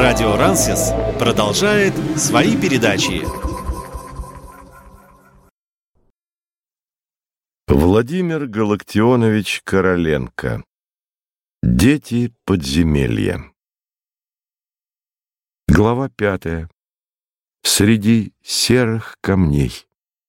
Радио Рансис продолжает свои передачи. Владимир Галактионович Короленко. Дети подземелья. Глава 5. Среди серых камней.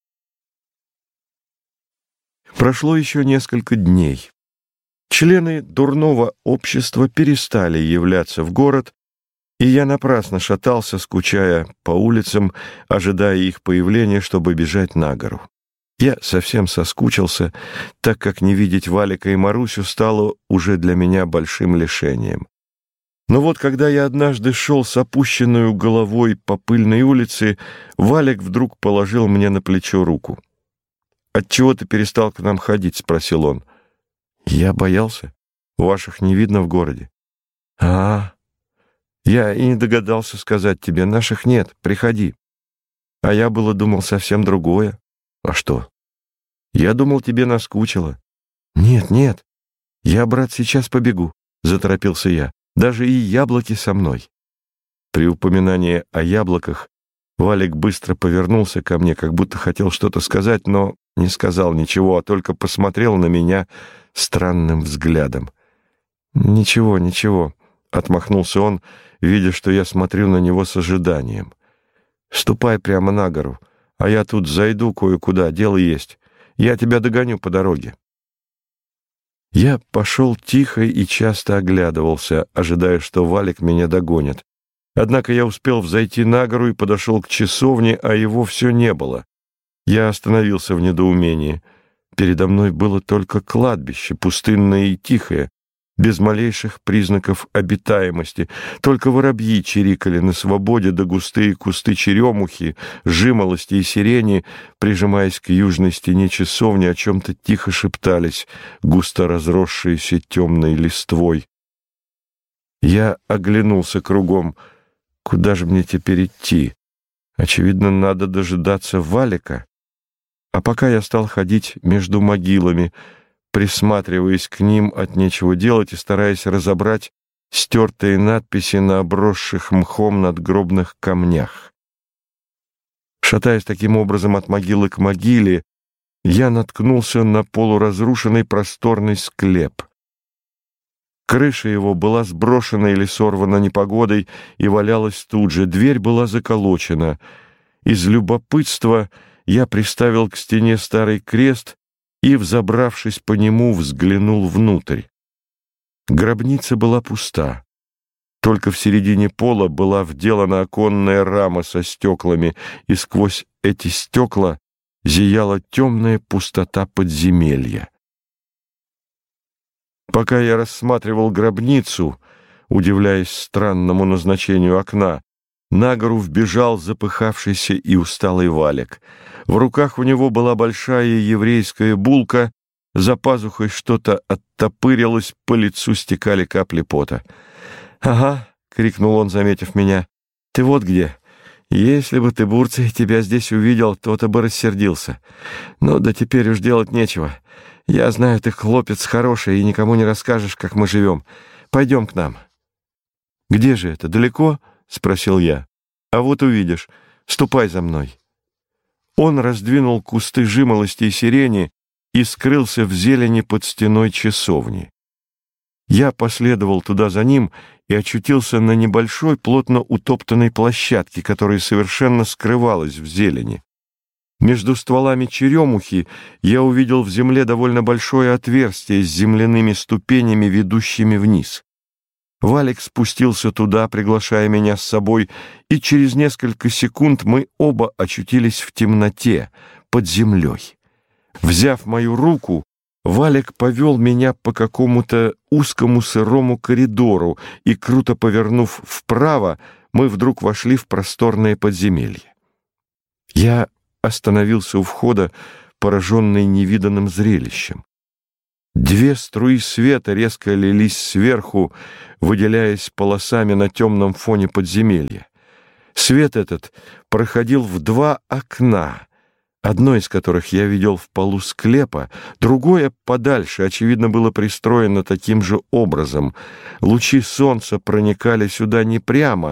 Прошло еще несколько дней. Члены дурного общества перестали являться в город, и я напрасно шатался, скучая по улицам, ожидая их появления, чтобы бежать на гору. Я совсем соскучился, так как не видеть Валика и Марусю стало уже для меня большим лишением. Но вот когда я однажды шел с опущенной головой по пыльной улице, Валик вдруг положил мне на плечо руку. «Отчего ты перестал к нам ходить?» — спросил он. «Я боялся. Ваших не видно в городе». Я и не догадался сказать тебе. Наших нет, приходи». А я было думал совсем другое. «А что?» «Я думал, тебе наскучило». «Нет, я, брат, сейчас побегу», — заторопился я. «Даже и яблоки со мной». При упоминании о яблоках Валик быстро повернулся ко мне, как будто хотел что-то сказать, но не сказал ничего, а только посмотрел на меня странным взглядом. «Ничего», — отмахнулся он, видя, что я смотрю на него с ожиданием. «Ступай прямо на гору, а я тут зайду кое-куда, дело есть. Я тебя догоню по дороге». Я пошел тихо и часто оглядывался, ожидая, что Валик меня догонит. Однако я успел взойти на гору и подошел к часовне, а его все не было. Я остановился в недоумении. Передо мной было только кладбище, пустынное и тихое, без малейших признаков обитаемости. Только воробьи чирикали на свободе, да густые кусты черемухи, жимолости и сирени, прижимаясь к южной стене часовни, о чем-то тихо шептались, густо разросшиеся темной листвой. Я оглянулся кругом. Куда же мне теперь идти? Очевидно, надо дожидаться Валика. А пока я стал ходить между могилами, присматриваясь к ним от нечего делать и стараясь разобрать стертые надписи на обросших мхом надгробных камнях. Шатаясь таким образом от могилы к могиле, я наткнулся на полуразрушенный просторный склеп. Крыша его была сброшена или сорвана непогодой и валялась тут же, дверь была заколочена. Из любопытства я приставил к стене старый крест и, взобравшись по нему, взглянул внутрь. Гробница была пуста. Только в середине пола была вделана оконная рама со стеклами, и сквозь эти стекла зияла темная пустота подземелья. Пока я рассматривал гробницу, удивляясь странному назначению окна, на гору вбежал запыхавшийся и усталый Валик. В руках у него была большая еврейская булка, за пазухой что-то оттопырилось, по лицу стекали капли пота. «Ага», — крикнул он, заметив меня, — «ты вот где. Если бы ты, Бурций, тебя здесь увидел, то-то бы рассердился. Ну да теперь уж делать нечего. Я знаю, ты хлопец хороший и никому не расскажешь, как мы живем. Пойдем к нам». «Где же это, далеко?» — спросил я. «А вот увидишь. Ступай за мной». Он раздвинул кусты жимолости и сирени и скрылся в зелени под стеной часовни. Я последовал туда за ним и очутился на небольшой, плотно утоптанной площадке, которая совершенно скрывалась в зелени. Между стволами черемухи я увидел в земле довольно большое отверстие с земляными ступенями, ведущими вниз. Валик спустился туда, приглашая меня с собой, и через несколько секунд мы оба очутились в темноте, под землей. Взяв мою руку, Валик повел меня по какому-то узкому сырому коридору, и, круто повернув вправо, мы вдруг вошли в просторное подземелье. Я остановился у входа, пораженный невиданным зрелищем. Две струи света резко лились сверху, выделяясь полосами на темном фоне подземелья. Свет этот проходил в два окна, одно из которых я видел в полу склепа, другое подальше, очевидно, было пристроено таким же образом. Лучи солнца проникали сюда не прямо,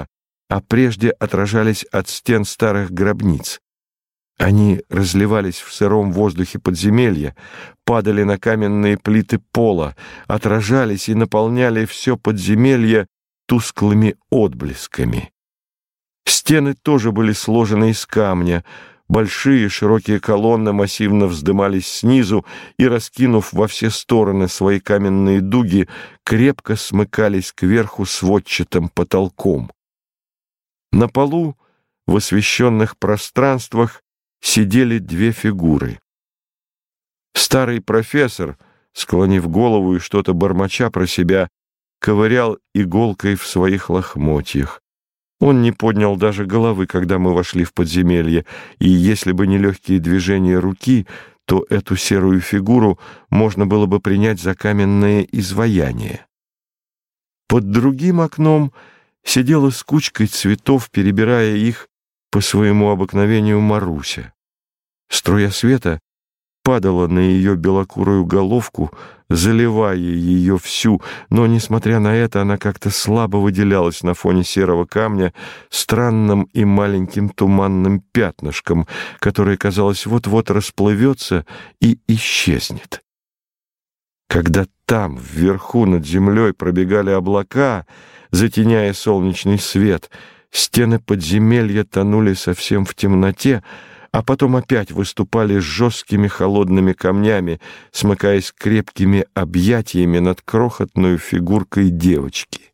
а прежде отражались от стен старых гробниц. Они разливались в сыром воздухе подземелья, падали на каменные плиты пола, отражались и наполняли все подземелье тусклыми отблесками. Стены тоже были сложены из камня. Большие широкие колонны массивно вздымались снизу и, раскинув во все стороны свои каменные дуги, крепко смыкались кверху сводчатым потолком. На полу, в освещенных пространствах, сидели две фигуры. Старый профессор, склонив голову и что-то бормоча про себя, ковырял иголкой в своих лохмотьях. Он не поднял даже головы, когда мы вошли в подземелье, и если бы не легкие движения руки, то эту серую фигуру можно было бы принять за каменное изваяние. Под другим окном сидела с кучкой цветов, перебирая их по своему обыкновению Маруся. Струя света падала на ее белокурую головку, заливая ее всю, но, несмотря на это, она как-то слабо выделялась на фоне серого камня странным и маленьким туманным пятнышком, которое, казалось, вот-вот расплывется и исчезнет. Когда там, вверху над землей, пробегали облака, затеняя солнечный свет, стены подземелья тонули совсем в темноте, а потом опять выступали с жесткими холодными камнями, смыкаясь крепкими объятиями над крохотной фигуркой девочки.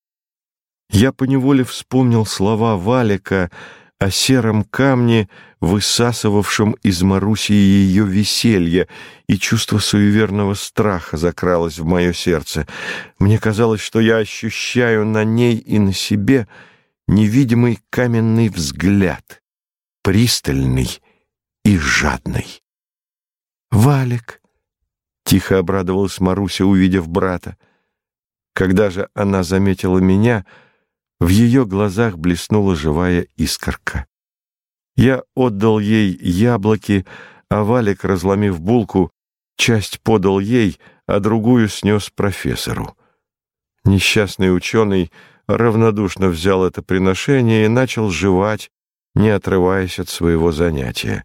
Я поневоле вспомнил слова Валика о сером камне, высасывавшем из Маруси ее веселье, и чувство суеверного страха закралось в мое сердце. Мне казалось, что я ощущаю на ней и на себе невидимый каменный взгляд, пристальный и жадный. «Валик!» — тихо обрадовалась Маруся, увидев брата. Когда же она заметила меня, в ее глазах блеснула живая искорка. Я отдал ей яблоки, а Валик, разломив булку, часть подал ей, а другую снес профессору. Несчастный ученый равнодушно взял это приношение и начал жевать, не отрываясь от своего занятия.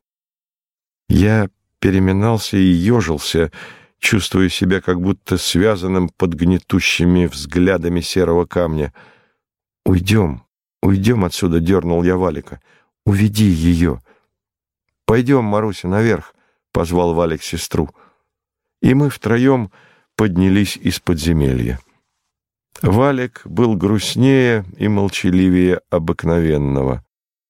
Я переминался и ежился, чувствуя себя как будто связанным под гнетущими взглядами серого камня. «Уйдем, уйдем отсюда», — дернул я Валика. «Уведи ее». «Пойдем, Маруся, наверх», — позвал Валик сестру. И мы втроем поднялись из подземелья. Валик был грустнее и молчаливее обыкновенного.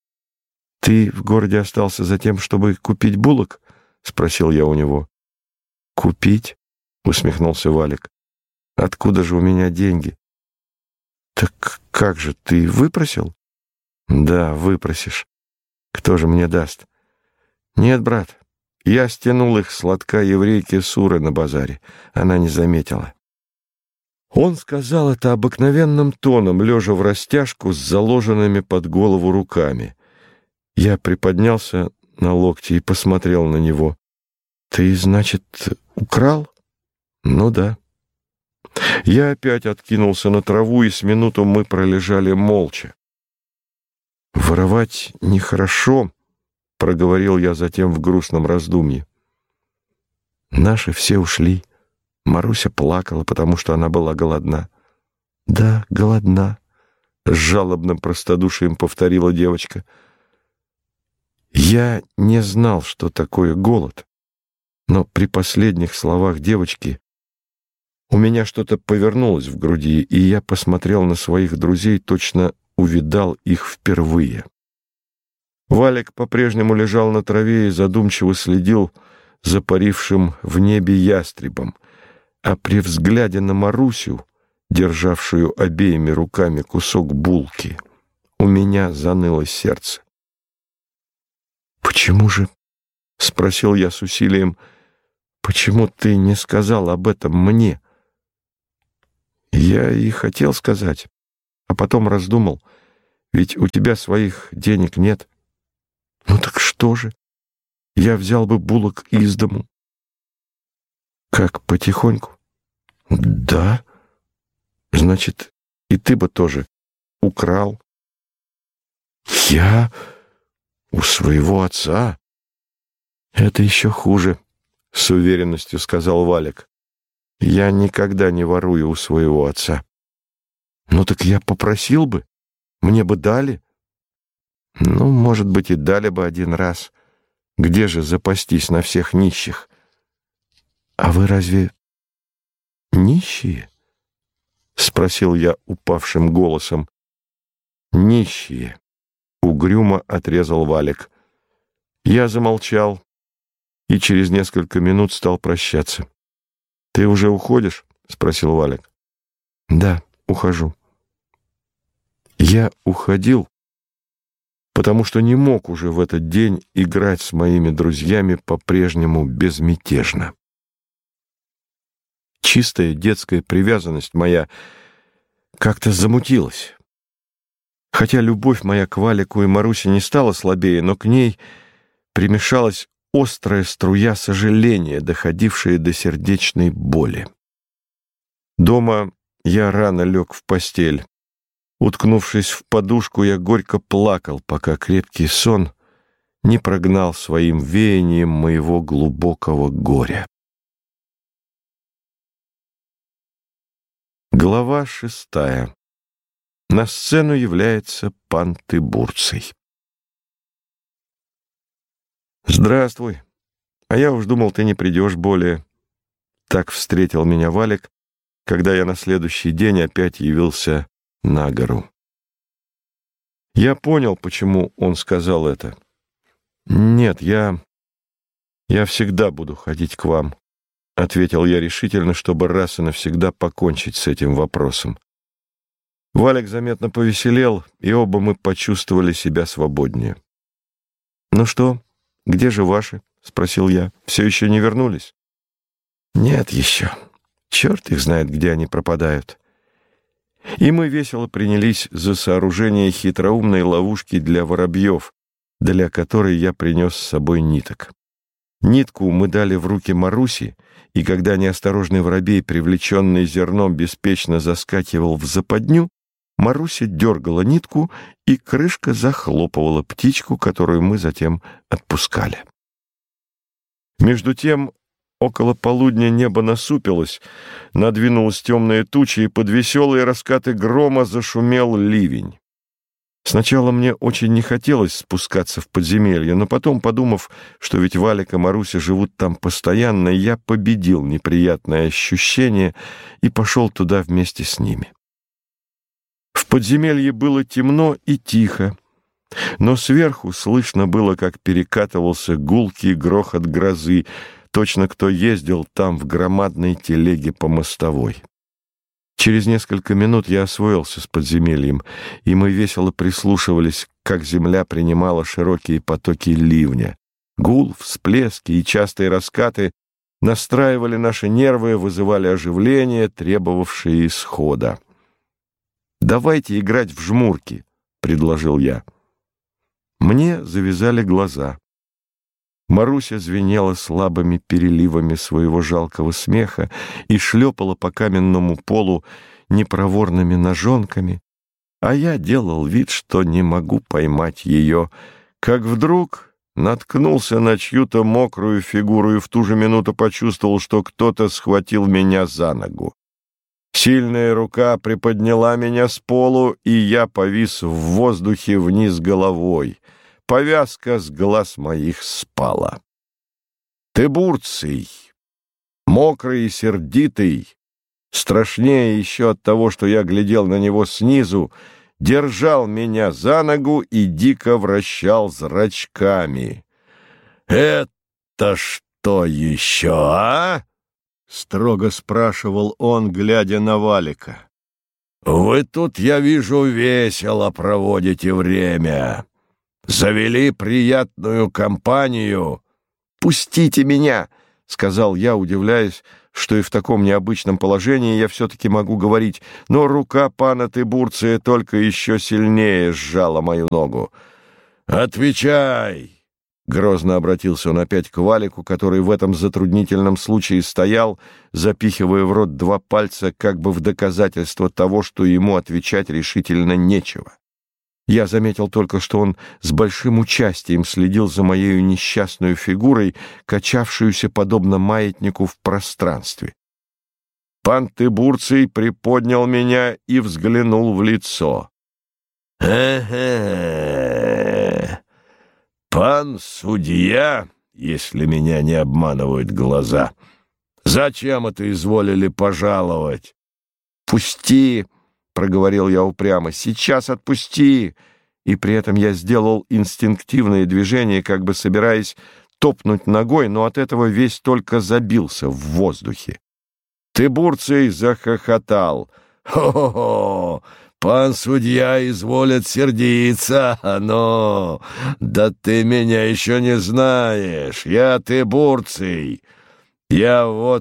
«Ты в городе остался за тем, чтобы купить булок?» — спросил я у него. «Купить?» — усмехнулся Валик. «Откуда же у меня деньги?» «Так как же, ты выпросил?» «Да, выпросишь. Кто же мне даст?» «Нет, брат, я стянул их с лотка еврейки Суры на базаре. Она не заметила». Он сказал это обыкновенным тоном, лежа в растяжку с заложенными под голову руками. Я приподнялся на локти и посмотрел на него. «Ты, значит, украл?» «Ну да». Я опять откинулся на траву, и с минуту мы пролежали молча. «Воровать нехорошо», — проговорил я затем в грустном раздумье. «Наши все ушли. Маруся плакала, потому что она была голодна». «Да, голодна», — с жалобным простодушием повторила девочка. Я не знал, что такое голод, но при последних словах девочки у меня что-то повернулось в груди, и я посмотрел на своих друзей, точно увидал их впервые. Валик по-прежнему лежал на траве и задумчиво следил за парившим в небе ястребом, а при взгляде на Марусю, державшую обеими руками кусок булки, у меня заныло сердце. «Почему же?» — спросил я с усилием. «Почему ты не сказал об этом мне?» Я и хотел сказать, а потом раздумал, ведь у тебя своих денег нет. «Ну так что же? Я взял бы булок из дому». «Как, потихоньку?» «Да. Значит, и ты бы тоже украл». Я у своего отца? Это еще хуже, с уверенностью сказал Валик. Я никогда не ворую у своего отца. Ну так я попросил бы, мне бы дали. Ну, может быть, и дали бы один раз. Где же запастись на всех нищих? А вы разве нищие? Спросил я упавшим голосом. Нищие, угрюмо отрезал Валик. Я замолчал и через несколько минут стал прощаться. Ты уже уходишь? Спросил Валик. Да, ухожу. Я уходил, потому что не мог уже в этот день играть с моими друзьями по-прежнему безмятежно. Чистая детская привязанность моя как-то замутилась. Хотя любовь моя к Валику и Марусе не стала слабее, но к ней примешалась острая струя сожаления, доходившая до сердечной боли. Дома я рано лег в постель. Уткнувшись в подушку, я горько плакал, пока крепкий сон не прогнал своим веянием моего глубокого горя. Глава 6. На сцену является пан Тыбурций. «Здравствуй. А я уж думал, ты не придешь более». Так встретил меня Валик, когда я на следующий день опять явился на гору. Я понял, почему он сказал это. «Нет, я всегда буду ходить к вам», — ответил я решительно, чтобы раз и навсегда покончить с этим вопросом. Валик заметно повеселел, и оба мы почувствовали себя свободнее. «Ну что, где же ваши?» — спросил я. «Все еще не вернулись?» «Нет еще. Черт их знает, где они пропадают». И мы весело принялись за сооружение хитроумной ловушки для воробьев, для которой я принес с собой ниток. Нитку мы дали в руки Маруси, и когда неосторожный воробей, привлеченный зерном, беспечно заскакивал в западню, Маруся дергала нитку, и крышка захлопывала птичку, которую мы затем отпускали. Между тем, около полудня небо насупилось, надвинулась темная туча, и под веселые раскаты грома зашумел ливень. Сначала мне очень не хотелось спускаться в подземелье, но потом, подумав, что ведь Валик и Маруся живут там постоянно, я победил неприятное ощущение и пошел туда вместе с ними. В подземелье было темно и тихо, но сверху слышно было, как перекатывался гулкий грохот грозы, точно кто ездил там в громадной телеге по мостовой. Через несколько минут я освоился с подземельем, и мы весело прислушивались, как земля принимала широкие потоки ливня. Гул, всплески и частые раскаты настраивали наши нервы, вызывали оживление, требовавшее исхода. «Давайте играть в жмурки», — предложил я. Мне завязали глаза. Маруся звенела слабыми переливами своего жалкого смеха и шлепала по каменному полу непроворными ножонками, а я делал вид, что не могу поймать ее, как вдруг наткнулся на чью-то мокрую фигуру и в ту же минуту почувствовал, что кто-то схватил меня за ногу. Сильная рука приподняла меня с полу, и я повис в воздухе вниз головой. Повязка с глаз моих спала. Тыбурций, мокрый и сердитый, страшнее еще от того, что я глядел на него снизу, держал меня за ногу и дико вращал зрачками. «Это что еще, а?» — строго спрашивал он, глядя на Валика. «Вы тут, я вижу, весело проводите время. Завели приятную компанию». «Пустите меня!» — сказал я, удивляясь, что и в таком необычном положении я все-таки могу говорить, но рука пана Тыбурция только еще сильнее сжала мою ногу. «Отвечай!» — грозно обратился он опять к Валику, который в этом затруднительном случае стоял, запихивая в рот 2 пальца, как бы в доказательство того, что ему отвечать решительно нечего. Я заметил только, что он с большим участием следил за моею несчастную фигурой, качавшуюся подобно маятнику в пространстве. Пан Тыбурций приподнял меня и взглянул в лицо. «Ага, пан судья, если меня не обманывают глаза, зачем это изволили пожаловать?» «Пусти!» — проговорил я упрямо. «Сейчас отпусти!» И при этом я сделал инстинктивное движение, как бы собираясь топнуть ногой, но от этого весь только забился в воздухе. Тыбурций захохотал. «Хо-хо-хо! Пан судья изволит сердиться, но... Да ты меня еще не знаешь! Я Тыбурций! Я вот...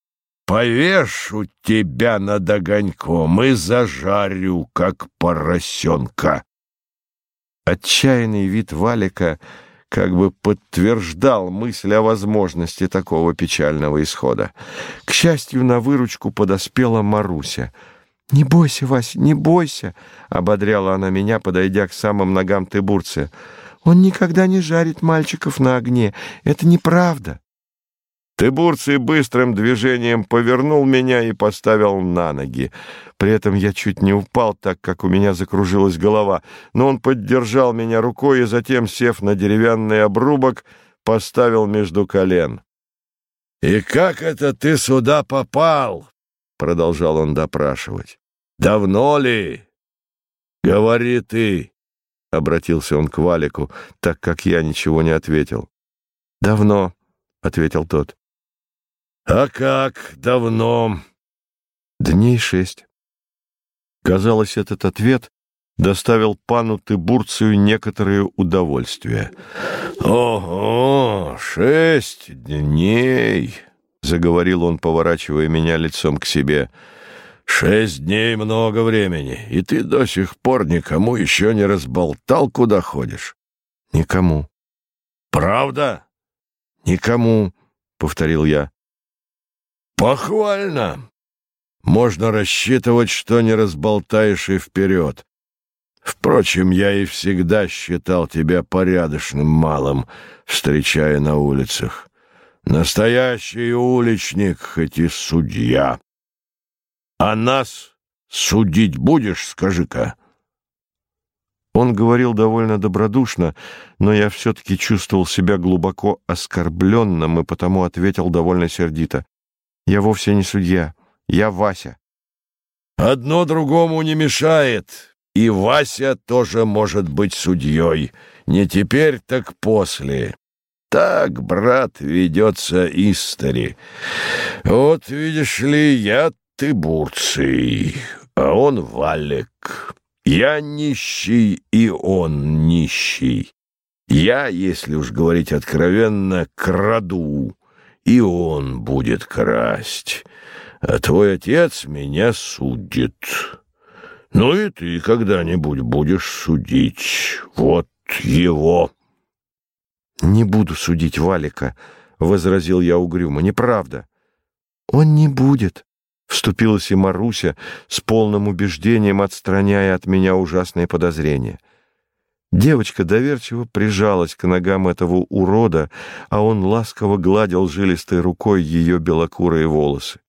повешу тебя над огоньком и зажарю, как поросенка». Отчаянный вид Валика как бы подтверждал мысль о возможности такого печального исхода. К счастью, на выручку подоспела Маруся. «Не бойся, Вася, не бойся», — ободряла она меня, подойдя к самым ногам Тыбурция. «Он никогда не жарит мальчиков на огне. Это неправда». Тыбурций быстрым движением повернул меня и поставил на ноги. При этом я чуть не упал, так как у меня закружилась голова, но он поддержал меня рукой и затем, сев на деревянный обрубок, поставил между колен. «И как это ты сюда попал?» — продолжал он допрашивать. «Давно ли?» «Говори ты», — обратился он к Валику, так как я ничего не ответил. «Давно», — ответил тот. «А как давно?» «Дней 6». Казалось, этот ответ доставил пану Тыбурцию некоторое удовольствие. «Ого, 6 дней!» — заговорил он, поворачивая меня лицом к себе. 6 дней много времени, и ты до сих пор никому еще не разболтал, куда ходишь?» «Никому». «Правда?» «Никому», — повторил я. «Похвально! Можно рассчитывать, что не разболтаешь и вперед. Впрочем, я и всегда считал тебя порядочным малым, встречая на улицах. Настоящий уличник, хоть и судья. А нас судить будешь, скажи-ка?» Он говорил довольно добродушно, но я все-таки чувствовал себя глубоко оскорбленным и потому ответил довольно сердито. «Я вовсе не судья. Я Вася». «Одно другому не мешает, и Вася тоже может быть судьей. Не теперь, так после. Так, брат, ведется истори. Вот, видишь ли, я Тыбурций, а он Валик. Я нищий, и он нищий. Я, если уж говорить откровенно, краду, и он будет красть. А твой отец меня судит. Ну и ты когда-нибудь будешь судить вот его». «Не буду судить Валика», — возразил я угрюмо. «Неправда». «Он не будет», — вступилась и Маруся с полным убеждением, отстраняя от меня ужасные подозрения. Девочка доверчиво прижалась к ногам этого урода, а он ласково гладил жилистой рукой ее белокурые волосы.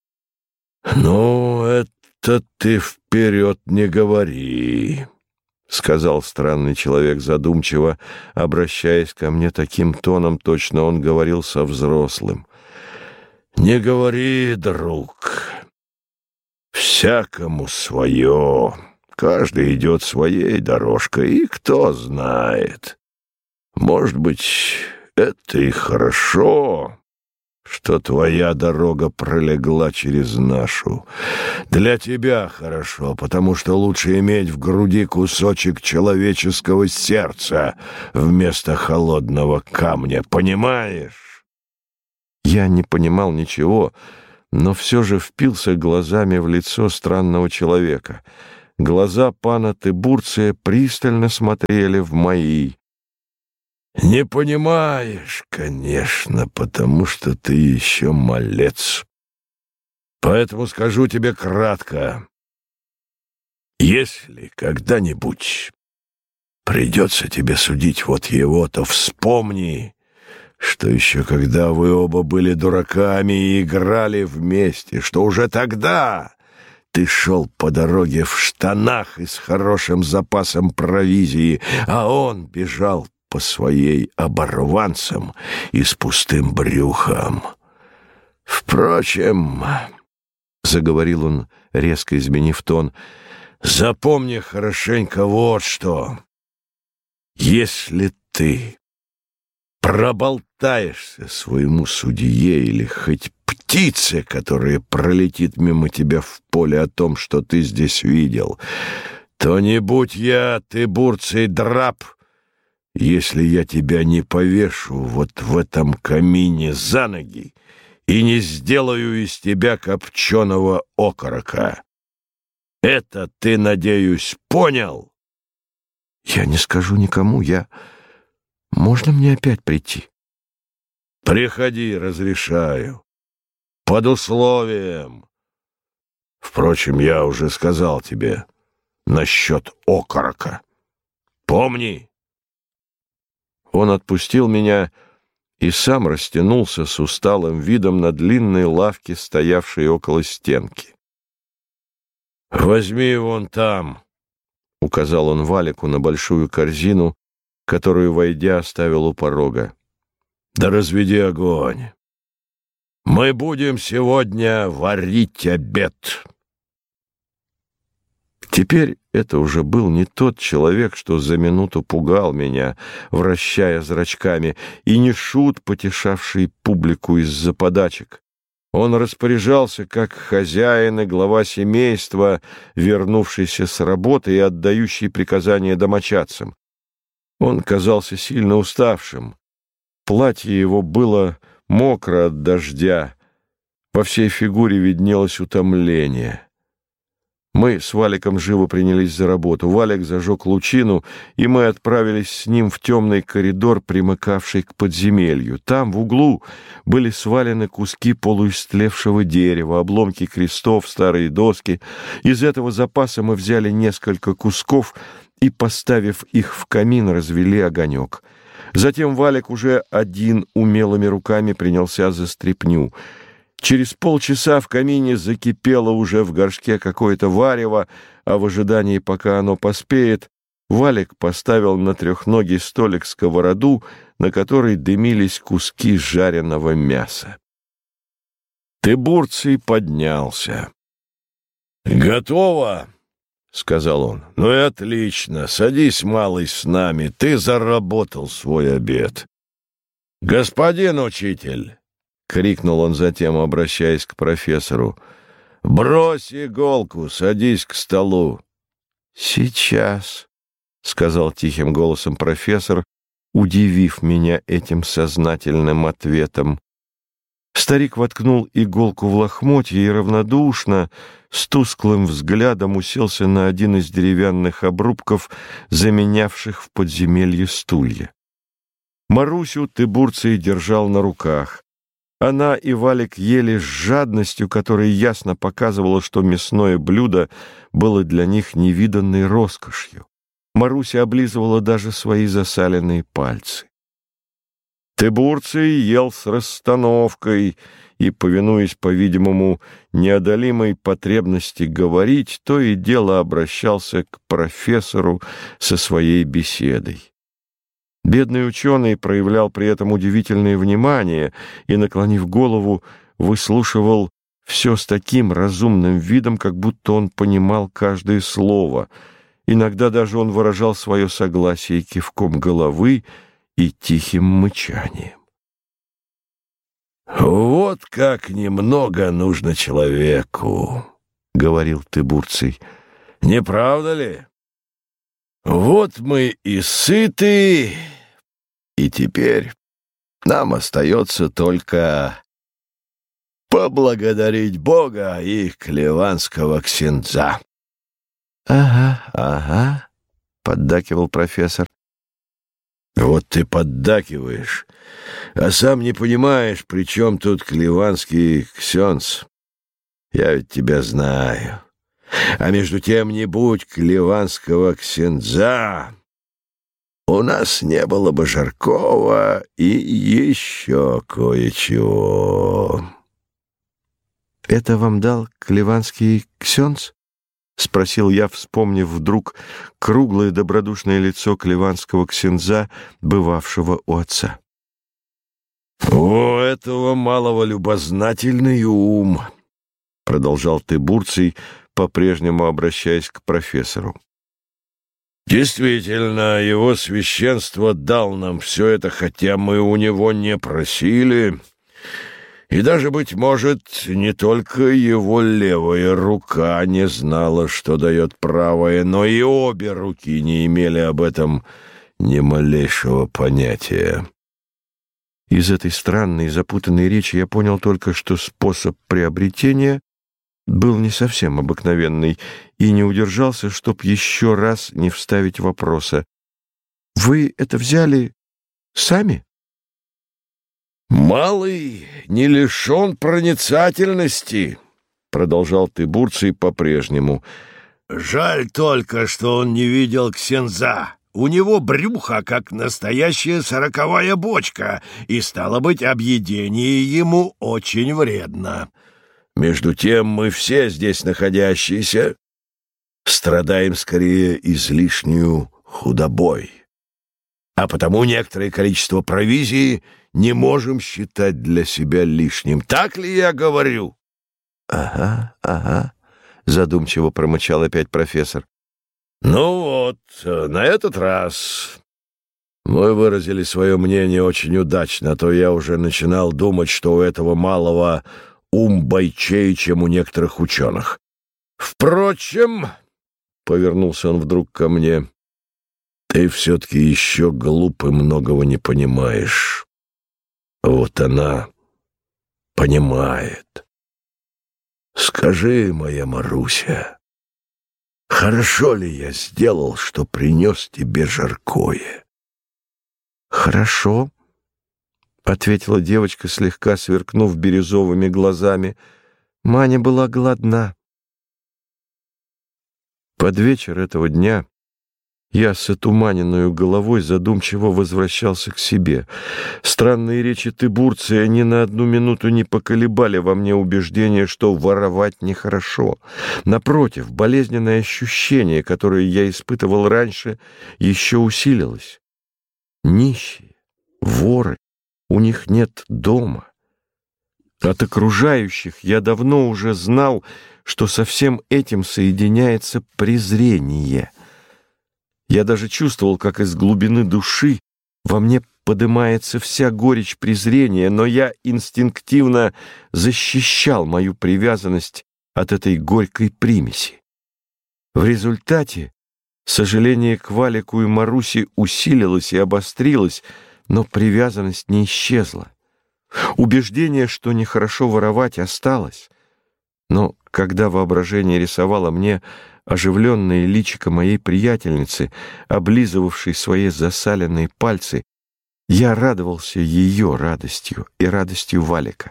«Ну, это ты вперед не говори», — сказал странный человек задумчиво, обращаясь ко мне таким тоном, точно он говорил со взрослым. «Не говори, друг. Всякому свое». Каждый идет своей дорожкой, и кто знает. Может быть, это и хорошо, что твоя дорога пролегла через нашу. Для тебя хорошо, потому что лучше иметь в груди кусочек человеческого сердца вместо холодного камня, понимаешь?» Я не понимал ничего, но все же впился глазами в лицо странного человека. Глаза пана Тыбурция пристально смотрели в мои. «Не понимаешь, конечно, потому что ты еще малец. Поэтому скажу тебе кратко. Если когда-нибудь придется тебе судить вот его, то вспомни, что еще когда вы оба были дураками и играли вместе, что уже тогда ты шел по дороге в штанах и с хорошим запасом провизии, а он бежал по своей оборванцам и с пустым брюхом. Впрочем, — заговорил он, резко изменив тон, — запомни хорошенько вот что. Если ты проболтаешься своему судье или хоть птице, которая пролетит мимо тебя в поле, о том, что ты здесь видел, то не будь я, ты, Бурций Драб, если я тебя не повешу вот в этом камине за ноги и не сделаю из тебя копченого окорока. Это ты, надеюсь, понял? Я не скажу никому, Можно мне опять прийти? Приходи, разрешаю. Под условием. Впрочем, я уже сказал тебе насчет окорока. Помни. Он отпустил меня и сам растянулся с усталым видом на длинной лавке, стоявшей около стенки. «Возьми вон там», — указал он Валику на большую корзину, которую, войдя, оставил у порога. «Да разведи огонь. Мы будем сегодня варить обед». Теперь это уже был не тот человек, что за минуту пугал меня, вращая зрачками, и не шут, потешавший публику из-за подачек. Он распоряжался как хозяин и глава семейства, вернувшийся с работы и отдающий приказания домочадцам. Он казался сильно уставшим. Платье его было мокро от дождя. По всей фигуре виднелось утомление. Мы с Валиком живо принялись за работу. Валик зажег лучину, и мы отправились с ним в темный коридор, примыкавший к подземелью. Там, в углу, были свалены куски полуистлевшего дерева, обломки крестов, старые доски. Из этого запаса мы взяли несколько кусков и, поставив их в камин, развели огонек. Затем Валик уже один умелыми руками принялся за стряпню. Через полчаса в камине закипело уже в горшке какое-то варево, а в ожидании, пока оно поспеет, Валик поставил на трехногий столик сковороду, на которой дымились куски жареного мяса. Тыбурций поднялся. «Готово!» — сказал он. «Ну и отлично. Садись, малый, с нами. Ты заработал свой обед. Господин учитель!» — крикнул он затем, обращаясь к профессору. «Брось иголку, садись к столу». «Сейчас», — сказал тихим голосом профессор, удивив меня этим сознательным ответом. Старик воткнул иголку в лохмотье и равнодушно, с тусклым взглядом уселся на один из деревянных обрубков, заменявших в подземелье стулья. Марусю Тыбурций держал на руках. Она и Валик ели с жадностью, которая ясно показывала, что мясное блюдо было для них невиданной роскошью. Маруся облизывала даже свои засаленные пальцы. Тыбурций ел с расстановкой и, повинуясь, по-видимому, неодолимой потребности говорить, то и дело обращался к профессору со своей беседой. Бедный ученый проявлял при этом удивительное внимание и, наклонив голову, выслушивал все с таким разумным видом, как будто он понимал каждое слово. Иногда даже он выражал свое согласие кивком головы и тихим мычанием. «Вот как немного нужно человеку», — говорил Тыбурций. «Не правда ли? Вот мы и сыты, и теперь нам остается только поблагодарить Бога и клеванского ксендза». «Ага», — поддакивал профессор. «Вот ты поддакиваешь, а сам не понимаешь, при чем тут клеванский ксенц. Я ведь тебя знаю. А между тем не будь клеванского ксендза, у нас не было бы жаркого и еще кое-чего». «Это вам дал клеванский ксенц?» — спросил я, вспомнив вдруг круглое добродушное лицо клеванского ксенза, бывавшего у отца. «У этого малого любознательный ум», — продолжал Тыбурций, по-прежнему обращаясь к профессору. «Действительно, его священство дал нам все это, хотя мы у него не просили. И даже, быть может, не только его левая рука не знала, что дает правая, но и обе руки не имели об этом ни малейшего понятия». Из этой странной и запутанной речи я понял только, что способ приобретения был не совсем обыкновенный, и не удержался, чтоб еще раз не вставить вопроса. «Вы это взяли сами?» «Малый не лишен проницательности», — продолжал Тыбурций по-прежнему. «Жаль только, что он не видел ксенза. У него брюхо, как настоящая 40-я бочка, и, стало быть, объедение ему очень вредно. Между тем мы все здесь находящиеся страдаем скорее излишнюю худобой, а потому некоторое количество провизии не можем считать для себя лишним. Так ли я говорю?» «Ага», — задумчиво промычал опять профессор. «Ну вот, на этот раз мы выразили свое мнение очень удачно, а то я уже начинал думать, что у этого малого ум бойчей, чем у некоторых ученых. Впрочем, — повернулся он вдруг ко мне, — ты все-таки еще глуп и многого не понимаешь. Вот она понимает. Скажи, моя Маруся, хорошо ли я сделал, что принес тебе жаркое?» «Хорошо», — ответила девочка, слегка сверкнув бирюзовыми глазами. Маня была голодна. Под вечер этого дня я с отуманенную головой задумчиво возвращался к себе. Странные речи Тыбурция ни на одну минуту не поколебали во мне убеждение, что воровать нехорошо. Напротив, болезненное ощущение, которое я испытывал раньше, еще усилилось. Нищие, воры, у них нет дома. От окружающих я давно уже знал, что со всем этим соединяется презрение. Я даже чувствовал, как из глубины души во мне подымается вся горечь презрения, но я инстинктивно защищал мою привязанность от этой горькой примеси. В результате сожаление к Валику и Марусе усилилось и обострилось, но привязанность не исчезла. Убеждение, что нехорошо воровать, осталось. Но когда воображение рисовало мне оживленное личико моей приятельницы, облизывавшей свои засаленные пальцы, я радовался ее радостью и радостью Валика.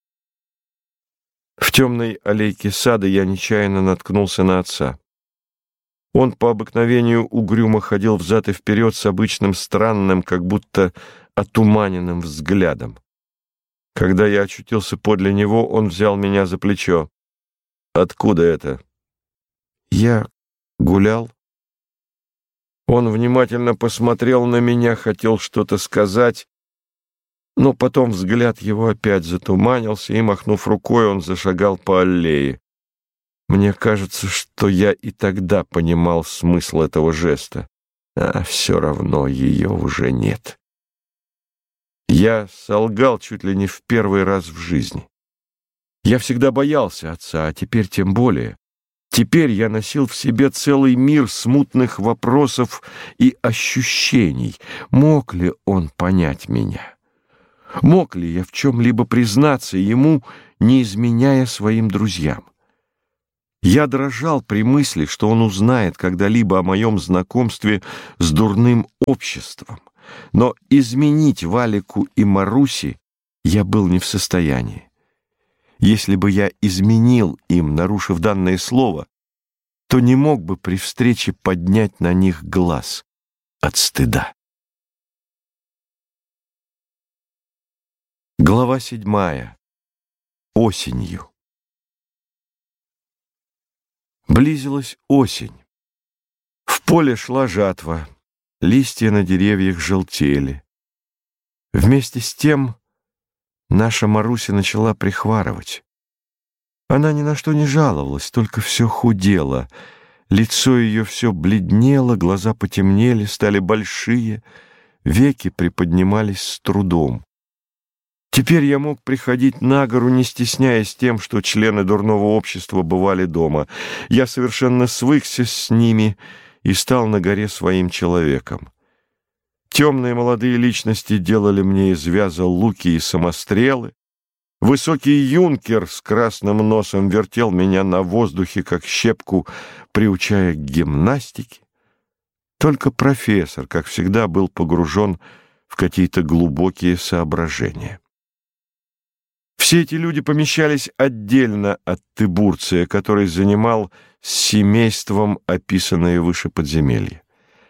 В темной аллейке сада я нечаянно наткнулся на отца. Он по обыкновению угрюмо ходил взад и вперед с обычным странным, как будто отуманенным взглядом. Когда я очутился подле него, он взял меня за плечо. «Откуда это?» «Я гулял». Он внимательно посмотрел на меня, хотел что-то сказать, но потом взгляд его опять затуманился, и, махнув рукой, он зашагал по аллее. Мне кажется, что я и тогда понимал смысл этого жеста, а все равно ее уже нет. Я солгал чуть ли не в первый раз в жизни. Я всегда боялся отца, а теперь тем более. Теперь я носил в себе целый мир смутных вопросов и ощущений. Мог ли он понять меня? Мог ли я в чем-либо признаться ему, не изменяя своим друзьям? Я дрожал при мысли, что он узнает когда-либо о моем знакомстве с дурным обществом, но изменить Валику и Марусе я был не в состоянии. Если бы я изменил им, нарушив данное слово, то не мог бы при встрече поднять на них глаз от стыда. Глава 7. Осенью. Близилась осень. В поле шла жатва, листья на деревьях желтели. Вместе с тем наша Маруся начала прихварывать. Она ни на что не жаловалась, только все худело. Лицо ее все бледнело, глаза потемнели, стали большие, веки приподнимались с трудом. Теперь я мог приходить на гору, не стесняясь тем, что члены дурного общества бывали дома. Я совершенно свыкся с ними и стал на горе своим человеком. Темные молодые личности делали мне из вяза луки и самострелы. Высокий юнкер с красным носом вертел меня на воздухе, как щепку, приучая к гимнастике. Только профессор, как всегда, был погружен в какие-то глубокие соображения. Все эти люди помещались отдельно от Тыбурция, который занимал с семейством описанное выше подземелье.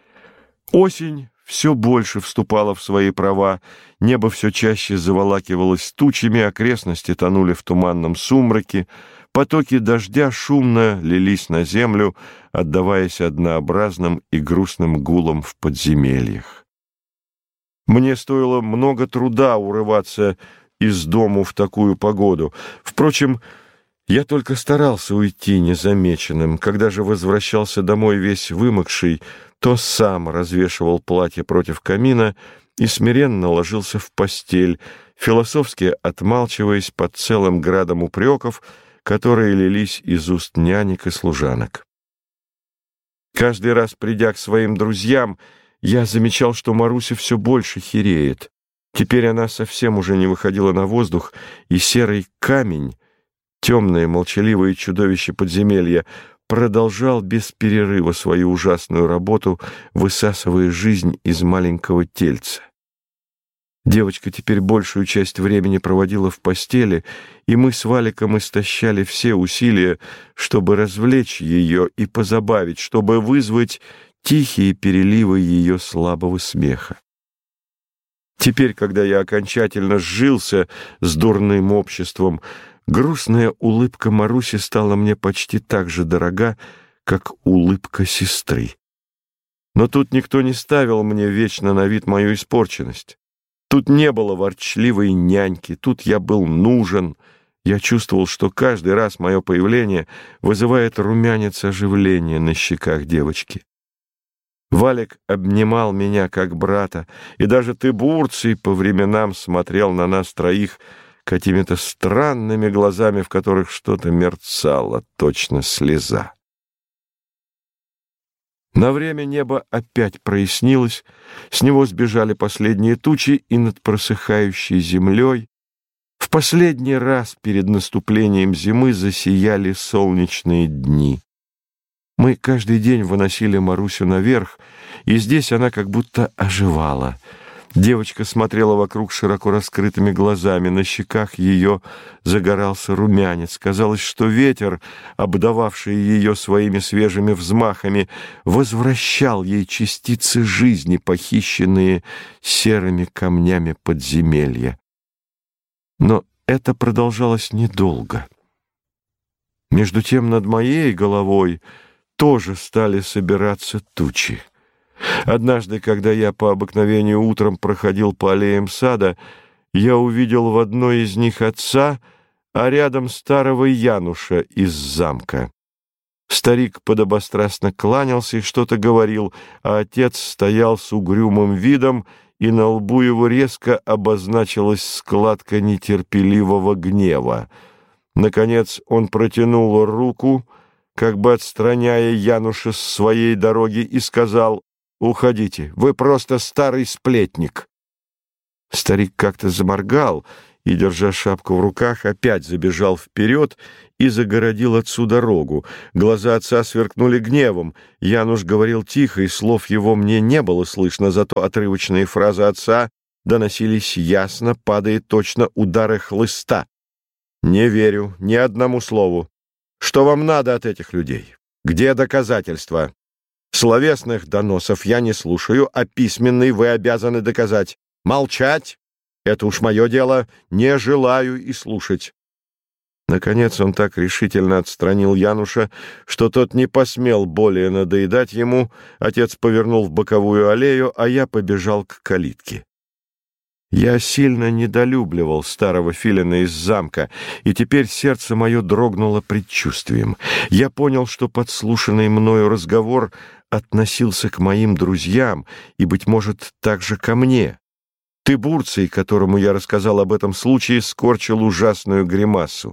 Осень все больше вступала в свои права, небо все чаще заволакивалось тучами, окрестности тонули в туманном сумраке, потоки дождя шумно лились на землю, отдаваясь однообразным и грустным гулом в подземельях. Мне стоило много труда урываться из дому в такую погоду. Впрочем, я только старался уйти незамеченным. Когда же возвращался домой весь вымокший, то сам развешивал платье против камина и смиренно ложился в постель, философски отмалчиваясь под целым градом упреков, которые лились из уст нянек и служанок. Каждый раз, придя к своим друзьям, я замечал, что Маруся все больше хереет. Теперь она совсем уже не выходила на воздух, и серый камень, темное молчаливое чудовище подземелья, продолжал без перерыва свою ужасную работу, высасывая жизнь из маленького тельца. Девочка теперь большую часть времени проводила в постели, и мы с Валиком истощали все усилия, чтобы развлечь ее и позабавить, чтобы вызвать тихие переливы ее слабого смеха. Теперь, когда я окончательно сжился с дурным обществом, грустная улыбка Маруси стала мне почти так же дорога, как улыбка сестры. Но тут никто не ставил мне вечно на вид мою испорченность. Тут не было ворчливой няньки, тут я был нужен. Я чувствовал, что каждый раз мое появление вызывает румянец оживления на щеках девочки. Валик обнимал меня как брата, и даже Тыбурций по временам смотрел на нас троих какими-то странными глазами, в которых что-то мерцало, точно слеза. На время небо опять прояснилось, с него сбежали последние тучи, и над просыхающей землей в последний раз перед наступлением зимы засияли солнечные дни. Мы каждый день выносили Марусю наверх, и здесь она как будто оживала. Девочка смотрела вокруг широко раскрытыми глазами, на щеках ее загорался румянец. Казалось, что ветер, обдававший ее своими свежими взмахами, возвращал ей частицы жизни, похищенные серыми камнями подземелья. Но это продолжалось недолго. Между тем над моей головой тоже стали собираться тучи. Однажды, когда я по обыкновению утром проходил по аллеям сада, я увидел в одной из них отца, а рядом старого Януша из замка. Старик подобострастно кланялся и что-то говорил, а отец стоял с угрюмым видом, и на лбу его резко обозначилась складка нетерпеливого гнева. Наконец он протянул руку, как бы отстраняя Януша с своей дороги, и сказал: «Уходите, вы просто старый сплетник». Старик как-то заморгал и, держа шапку в руках, опять забежал вперед и загородил отцу дорогу. Глаза отца сверкнули гневом. Януш говорил тихо, и слов его мне не было слышно, зато отрывочные фразы отца доносились ясно, падая точно удары хлыста. «Не верю ни одному слову. Что вам надо от этих людей? Где доказательства? Словесных доносов я не слушаю, а письменный вы обязаны доказать. Молчать! Это уж мое дело, не желаю и слушать». Наконец он так решительно отстранил Януша, что тот не посмел более надоедать ему. Отец повернул в боковую аллею, а я побежал к калитке. Я сильно недолюбливал старого филина из замка, и теперь сердце мое дрогнуло предчувствием. Я понял, что подслушанный мною разговор относился к моим друзьям и, быть может, также ко мне. Тыбурций, которому я рассказал об этом случае, скорчил ужасную гримасу.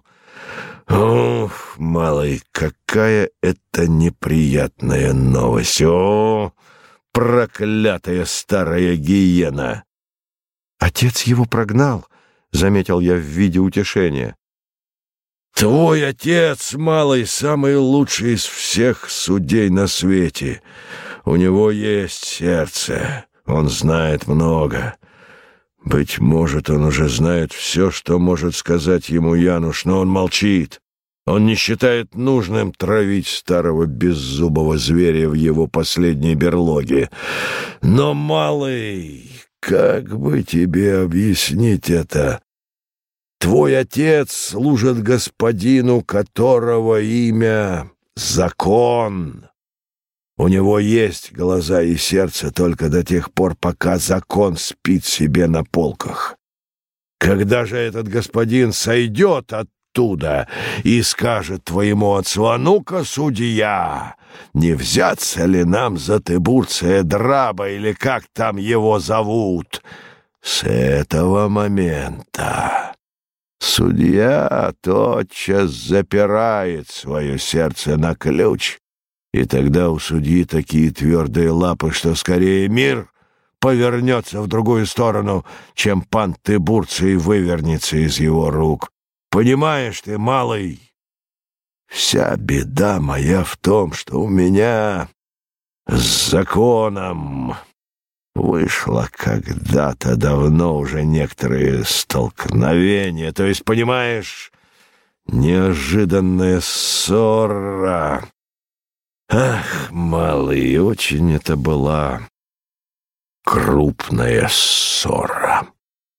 «Ох, малый, какая это неприятная новость! О, проклятая старая гиена!» «Отец его прогнал», — заметил я в виде утешения. «Твой отец, малый, самый лучший из всех судей на свете. У него есть сердце, он знает много. Быть может, он уже знает все, что может сказать ему Януш, но он молчит. Он не считает нужным травить старого беззубого зверя в его последней берлоге. Но, малый, как бы тебе объяснить это? Твой отец служит господину, которого имя — Закон. У него есть глаза и сердце только до тех пор, пока закон спит себе на полках. Когда же этот господин сойдет оттуда и скажет твоему отцу: «А ну-ка, судья, не взяться ли нам за Тыбурция Драба, или как там его зовут?» С этого момента судья тотчас запирает свое сердце на ключ. И тогда у судьи такие твердые лапы, что скорее мир повернется в другую сторону, чем пан Тыбурций вывернется из его рук. Понимаешь ты, малый, вся беда моя в том, что у меня с законом вышло когда-то давно уже некоторые столкновения, то есть, понимаешь, неожиданная ссора. Ах, малый, очень это была крупная ссора.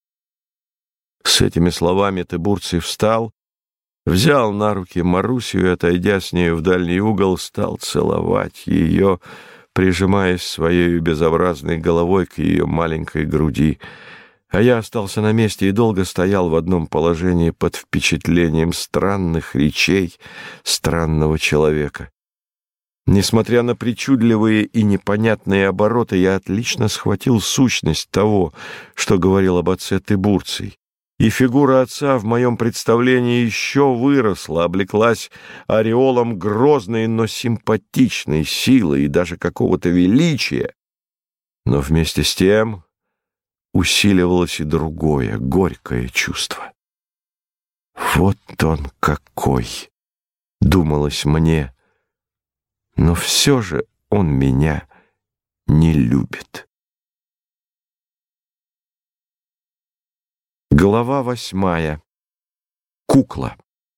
С этими словами Тыбурций встал, взял на руки Марусю и, отойдя с нею в дальний угол, стал целовать ее, прижимаясь своей безобразной головой к ее маленькой груди. А я остался на месте и долго стоял в одном положении под впечатлением странных речей странного человека. Несмотря на причудливые и непонятные обороты, я отлично схватил сущность того, что говорил об отце Тыбурций. И фигура отца в моем представлении еще выросла, облеклась ореолом грозной, но симпатичной силы и даже какого-то величия. Но вместе с тем усиливалось и другое, горькое чувство. «Вот он какой!» — думалось мне. Но все же он меня не любит. Глава 8. Кукла.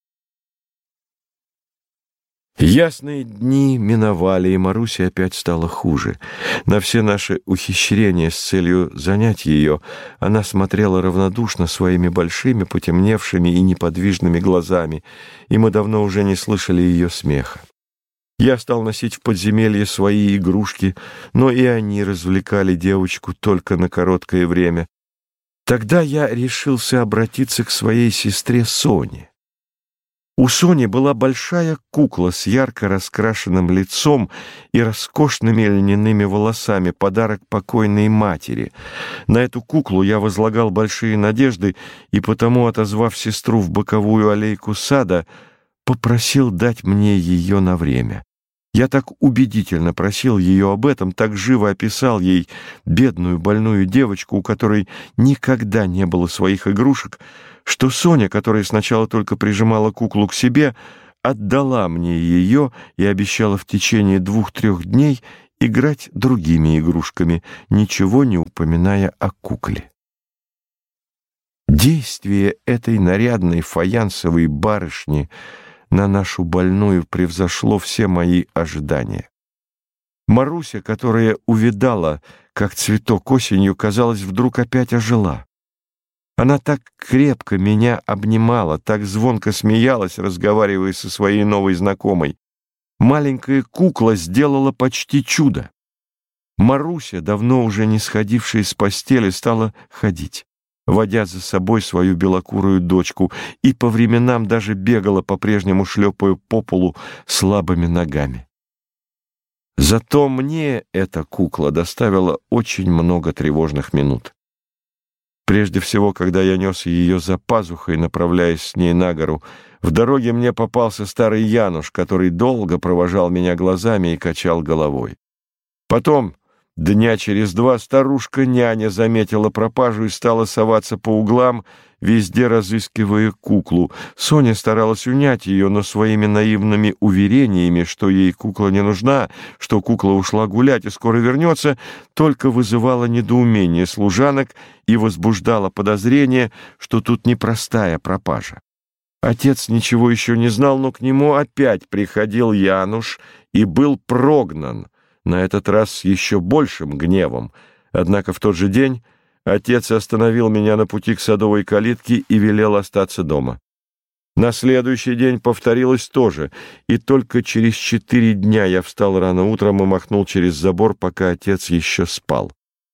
Ясные дни миновали, и Марусе опять стало хуже. На все наши ухищрения с целью занять ее она смотрела равнодушно своими большими, потемневшими и неподвижными глазами, и мы давно уже не слышали ее смеха. Я стал носить в подземелье свои игрушки, но и они развлекали девочку только на короткое время. Тогда я решился обратиться к своей сестре Соне. У Сони была большая кукла с ярко раскрашенным лицом и роскошными льняными волосами, подарок покойной матери. На эту куклу я возлагал большие надежды, и потому, отозвав сестру в боковую аллейку сада, попросил дать мне ее на время. Я так убедительно просил ее об этом, так живо описал ей бедную больную девочку, у которой никогда не было своих игрушек, что Соня, которая сначала только прижимала куклу к себе, отдала мне ее и обещала в течение 2-3 дней играть другими игрушками, ничего не упоминая о кукле. Действие этой нарядной фаянсовой барышни на нашу больную превзошло все мои ожидания. Маруся, которая увидала, как цветок осенью, казалось, вдруг опять ожила. Она так крепко меня обнимала, так звонко смеялась, разговаривая со своей новой знакомой. Маленькая кукла сделала почти чудо. Маруся, давно уже не сходившая с постели, стала ходить, водя за собой свою белокурую дочку, и по временам даже бегала, по-прежнему шлепая по полу слабыми ногами. Зато мне эта кукла доставила очень много тревожных минут. Прежде всего, когда я нес ее за пазухой, направляясь с ней на гору, в дороге мне попался старый Януш, который долго провожал меня глазами и качал головой. Потом, дня через 2, старушка-няня заметила пропажу и стала соваться по углам, везде разыскивая куклу. Соня старалась унять ее, но своими наивными уверениями, что ей кукла не нужна, что кукла ушла гулять и скоро вернется, только вызывала недоумение служанок и возбуждала подозрение, что тут непростая пропажа. Отец ничего еще не знал, но к нему опять приходил Януш и был прогнан, на этот раз с еще большим гневом. Однако в тот же день отец остановил меня на пути к садовой калитке и велел остаться дома. На следующий день повторилось то же, и только через 4 дня я встал рано утром и махнул через забор, пока отец еще спал.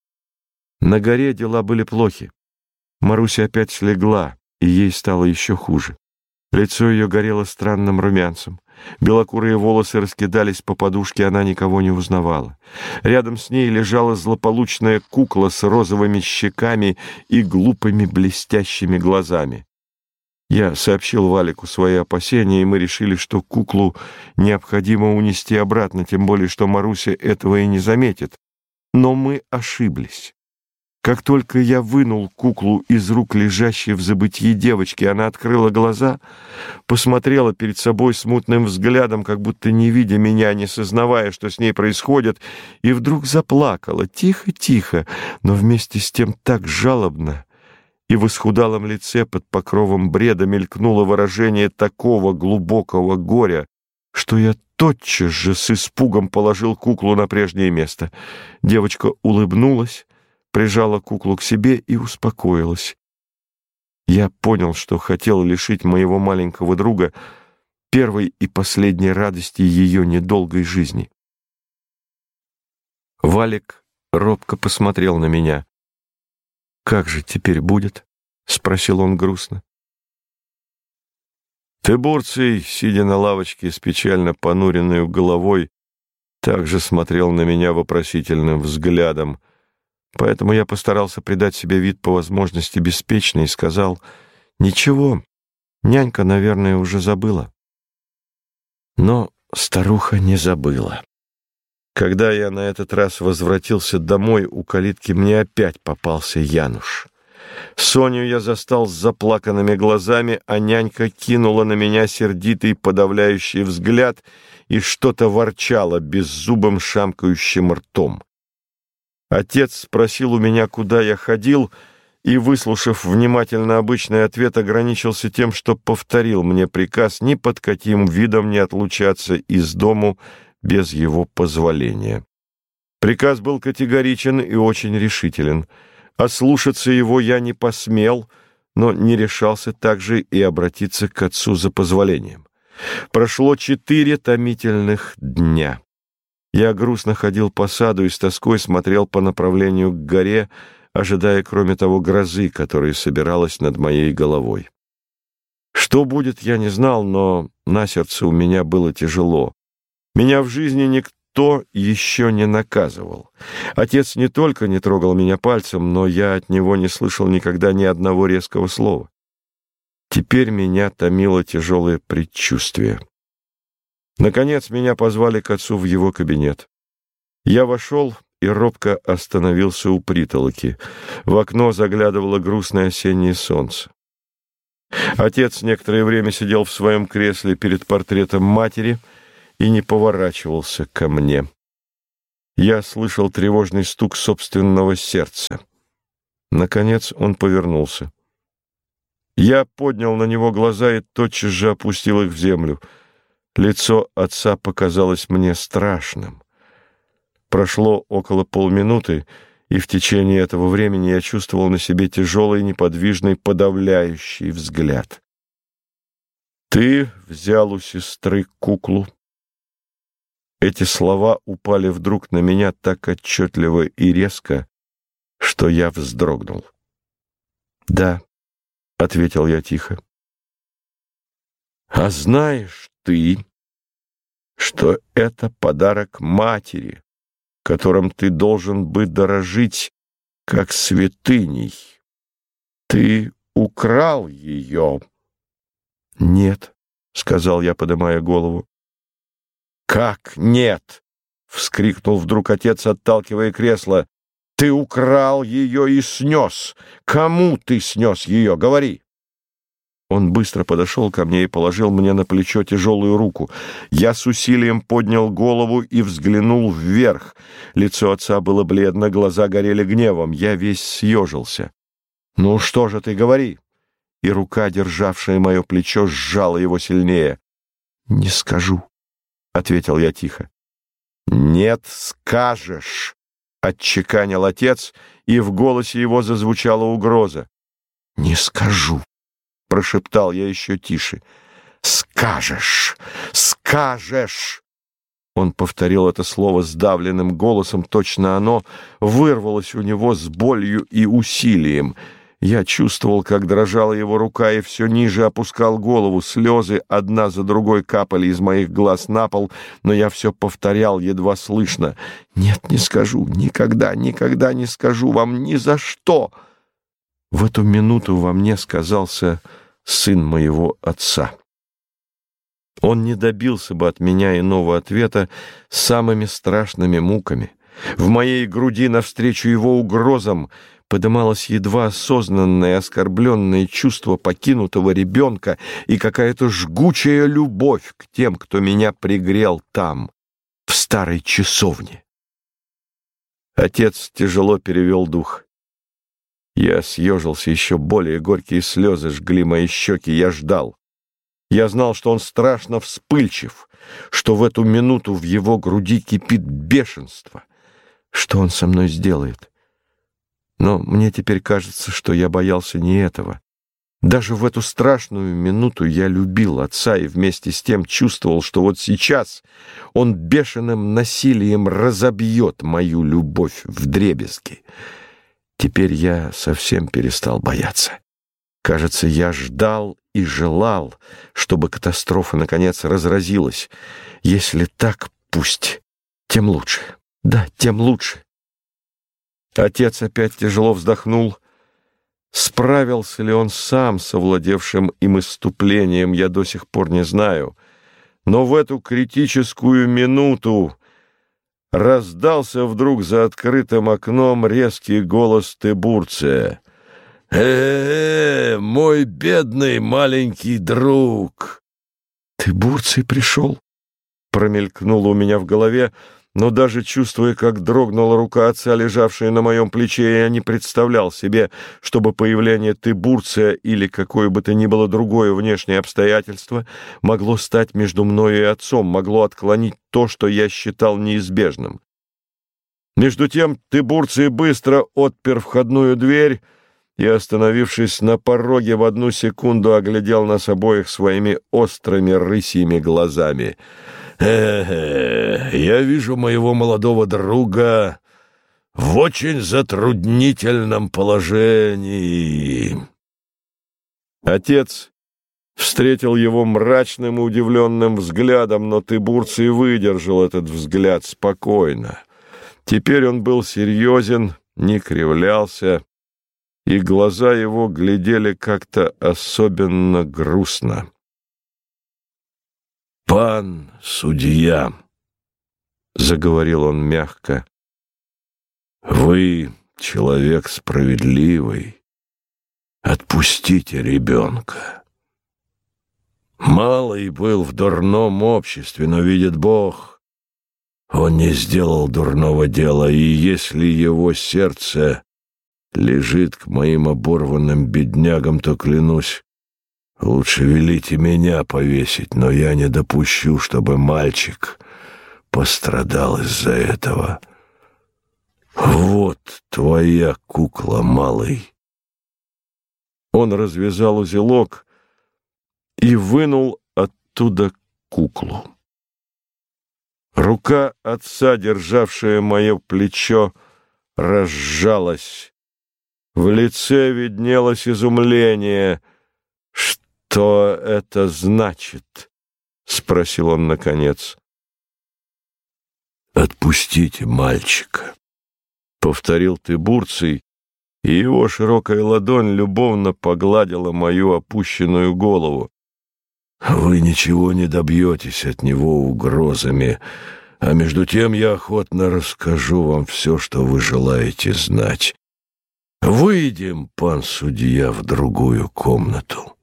На горе дела были плохи. Маруся опять слегла, и ей стало еще хуже. Лицо ее горело странным румянцем. Белокурые волосы раскидались по подушке, она никого не узнавала. Рядом с ней лежала злополучная кукла с розовыми щеками и глупыми блестящими глазами. Я сообщил Валику свои опасения, и мы решили, что куклу необходимо унести обратно, тем более, что Маруся этого и не заметит. Но мы ошиблись. Как только я вынул куклу из рук лежащей в забытьи девочки, она открыла глаза, посмотрела перед собой смутным взглядом, как будто не видя меня, не сознавая, что с ней происходит, и вдруг заплакала, тихо-тихо, но вместе с тем так жалобно, и в исхудалом лице под покровом бреда мелькнуло выражение такого глубокого горя, что я тотчас же с испугом положил куклу на прежнее место. Девочка улыбнулась, прижала куклу к себе и успокоилась. Я понял, что хотел лишить моего маленького друга первой и последней радости ее недолгой жизни. Валик робко посмотрел на меня. «Как же теперь будет?» — спросил он грустно. Тыбурций, сидя на лавочке с печально понуренной головой, также смотрел на меня вопросительным взглядом. Поэтому я постарался придать себе вид по возможности беспечный и сказал: «Ничего, нянька, наверное, уже забыла». Но старуха не забыла. Когда я на этот раз возвратился домой, у калитки мне опять попался Януш. Соню я застал с заплаканными глазами, а нянька кинула на меня сердитый подавляющий взгляд и что-то ворчала беззубым шамкающим ртом. Отец спросил у меня, куда я ходил, и, выслушав внимательно обычный ответ, ограничился тем, что повторил мне приказ ни под каким видом не отлучаться из дому без его позволения. Приказ был категоричен и очень решителен. Ослушаться его я не посмел, но не решался также и обратиться к отцу за позволением. Прошло 4 томительных дня. Я грустно ходил по саду и с тоской смотрел по направлению к горе, ожидая, кроме того, грозы, которая собиралась над моей головой. Что будет, я не знал, но на сердце у меня было тяжело. Меня в жизни никто еще не наказывал. Отец не только не трогал меня пальцем, но я от него не слышал никогда ни одного резкого слова. Теперь меня томило тяжелое предчувствие. Наконец меня позвали к отцу в его кабинет. Я вошел и робко остановился у притолоки. В окно заглядывало грустное осеннее солнце. Отец некоторое время сидел в своем кресле перед портретом матери и не поворачивался ко мне. Я слышал тревожный стук собственного сердца. Наконец он повернулся. Я поднял на него глаза и тотчас же опустил их в землю. Лицо отца показалось мне страшным. Прошло около полминуты, и в течение этого времени я чувствовал на себе тяжелый, неподвижный, подавляющий взгляд. «Ты взял у сестры куклу». Эти слова упали вдруг на меня так отчетливо и резко, что я вздрогнул. «Да», — ответил я тихо. «А знаешь ты, что это подарок матери, которым ты должен бы дорожить как святыней? Ты украл ее». «Нет», — сказал я, поднимая голову. «Как нет?» — вскрикнул вдруг отец, отталкивая кресло. «Ты украл ее и снес. Кому ты снес ее? Говори!» Он быстро подошел ко мне и положил мне на плечо тяжелую руку. Я с усилием поднял голову и взглянул вверх. Лицо отца было бледно, глаза горели гневом. Я весь съежился. «Ну что же ты, говори!» И рука, державшая мое плечо, сжала его сильнее. «Не скажу», — ответил я тихо. «Нет, скажешь», — отчеканил отец, и в голосе его зазвучала угроза. «Не скажу», — прошептал я еще тише. «Скажешь! Скажешь!» Он повторил это слово сдавленным голосом, точно оно вырвалось у него с болью и усилием. Я чувствовал, как дрожала его рука, и все ниже опускал голову. Слезы одна за другой капали из моих глаз на пол, но я все повторял, едва слышно. «Нет, не скажу, никогда, никогда не скажу вам ни за что!» В эту минуту во мне сказался сын моего отца. Он не добился бы от меня иного ответа самыми страшными муками. В моей груди навстречу его угрозам подымалось едва осознанное оскорбленное чувство покинутого ребенка и какая-то жгучая любовь к тем, кто меня пригрел там, в старой часовне. Отец тяжело перевел дух. Я съежился, еще более горькие слезы жгли мои щеки. Я ждал. Я знал, что он страшно вспыльчив, что в эту минуту в его груди кипит бешенство. Что он со мной сделает? Но мне теперь кажется, что я боялся не этого. Даже в эту страшную минуту я любил отца и вместе с тем чувствовал, что вот сейчас он бешеным насилием разобьет мою любовь вдребезги. Теперь я совсем перестал бояться. Кажется, я ждал и желал, чтобы катастрофа наконец разразилась. Если так, пусть, тем лучше. Да, тем лучше. Отец опять тяжело вздохнул. Справился ли он сам с овладевшим им исступлением, я до сих пор не знаю. Но в эту критическую минуту раздался вдруг за открытым окном резкий голос Тыбурция. Мой бедный маленький друг!» «Тыбурций пришел?» Промелькнуло у меня в голове, но даже чувствуя, как дрогнула рука отца, лежавшая на моем плече, я не представлял себе, чтобы появление Тыбурция или какое бы то ни было другое внешнее обстоятельство могло стать между мною и отцом, могло отклонить то, что я считал неизбежным. Между тем Тыбурций быстро отпер входную дверь и, остановившись на пороге, в одну секунду оглядел нас обоих своими острыми рысьими глазами. Я вижу моего молодого друга в очень затруднительном положении». Отец встретил его мрачным и удивленным взглядом, но Тыбурций выдержал этот взгляд спокойно. Теперь он был серьезен, не кривлялся, и глаза его глядели как-то особенно грустно. «Пан судья», — заговорил он мягко, — «вы человек справедливый. Отпустите ребенка. Малый был в дурном обществе, но, видит Бог, он не сделал дурного дела, и если его сердце лежит к моим оборванным беднягам, то, клянусь, лучше велите меня повесить, но я не допущу, чтобы мальчик пострадал из-за этого. Вот твоя кукла, малый». Он развязал узелок и вынул оттуда куклу. Рука отца, державшая мое плечо, разжалась. В лице виднелось изумление. «Что это значит?» — спросил он наконец. «Отпустите мальчика», — повторил Тыбурций, и его широкая ладонь любовно погладила мою опущенную голову. «Вы ничего не добьетесь от него угрозами, а между тем я охотно расскажу вам все, что вы желаете знать. Выйдем, пан судья, в другую комнату».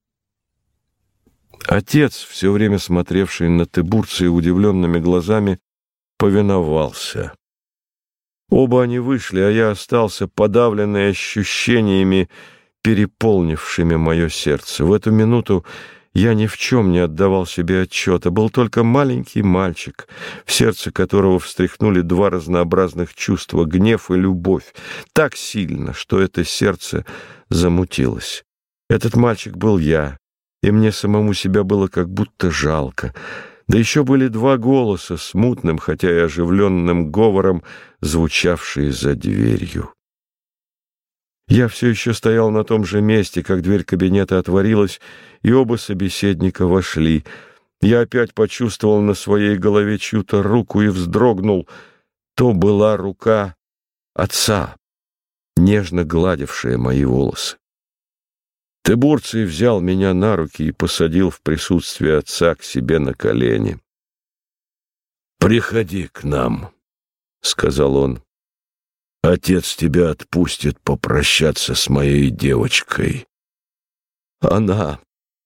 Отец, все время смотревший на Тыбурция удивленными глазами, повиновался. Оба они вышли, а я остался подавленный ощущениями, переполнившими мое сердце. В эту минуту я ни в чем не отдавал себе отчета. Был только маленький мальчик, в сердце которого встряхнули два разнообразных чувства — гнев и любовь, так сильно, что это сердце замутилось. Этот мальчик был я, и мне самому себя было как будто жалко. Да еще были два голоса, смутным, хотя и оживленным говором, звучавшие за дверью. Я все еще стоял на том же месте, как дверь кабинета отворилась, и оба собеседника вошли. Я опять почувствовал на своей голове чью-то руку и вздрогнул. То была рука отца, нежно гладившая мои волосы. Тыбурций взял меня на руки и посадил в присутствии отца к себе на колени. «Приходи к нам», — сказал он. «Отец тебя отпустит попрощаться с моей девочкой. Она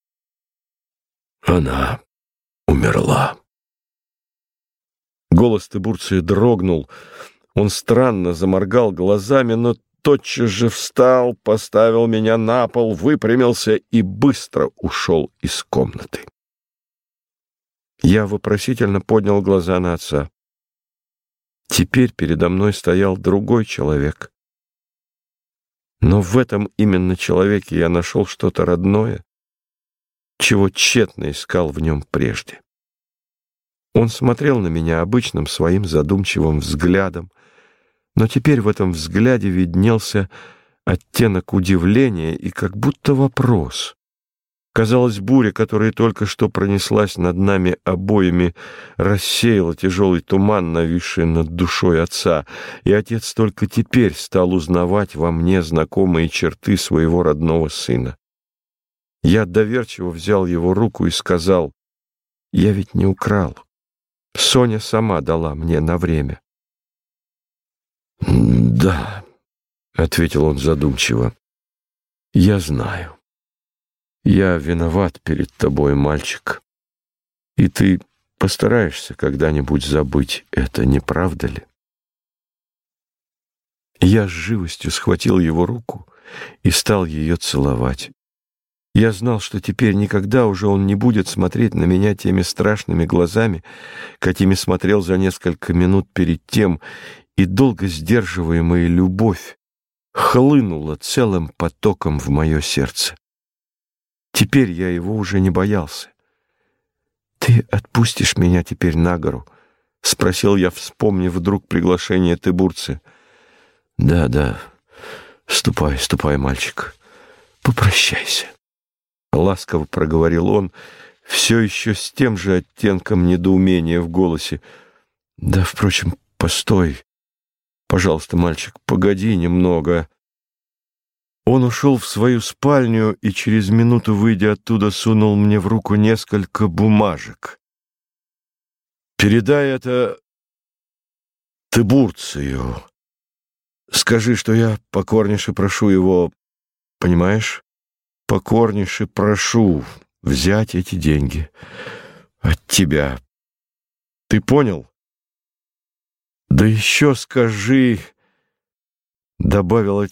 умерла». Голос Тыбурция дрогнул. Он странно заморгал глазами, но тотчас же встал, поставил меня на пол, выпрямился и быстро ушел из комнаты. Я вопросительно поднял глаза на отца. Теперь передо мной стоял другой человек. Но в этом именно человеке я нашел что-то родное, чего тщетно искал в нем прежде. Он смотрел на меня обычным своим задумчивым взглядом, но теперь в этом взгляде виднелся оттенок удивления и как будто вопрос. Казалось, буря, которая только что пронеслась над нами обоими, рассеяла тяжелый туман, нависший над душой отца, и отец только теперь стал узнавать во мне знакомые черты своего родного сына. Я доверчиво взял его руку и сказал: «Я ведь не украл. Соня сама дала мне на время». «Да», — ответил он задумчиво, — «я знаю. Я виноват перед тобой, мальчик, и ты постараешься когда-нибудь забыть это, не правда ли?» Я с живостью схватил его руку и стал ее целовать. Я знал, что теперь никогда уже он не будет смотреть на меня теми страшными глазами, какими смотрел за несколько минут перед тем, и долго сдерживаемая любовь хлынула целым потоком в мое сердце. Теперь я его уже не боялся. «Ты отпустишь меня теперь на гору?» — спросил я, вспомнив вдруг приглашение Тыбурция. «Да, ступай, мальчик, попрощайся», — ласково проговорил он, все еще с тем же оттенком недоумения в голосе. «Да, впрочем, постой. Пожалуйста, мальчик, погоди немного». Он ушел в свою спальню и через минуту, выйдя оттуда, сунул мне в руку несколько бумажек. «Передай это Тыбурцию. Скажи, что я покорнейше прошу его, понимаешь, покорнейше прошу взять эти деньги от тебя. Ты понял? Да еще скажи, — добавил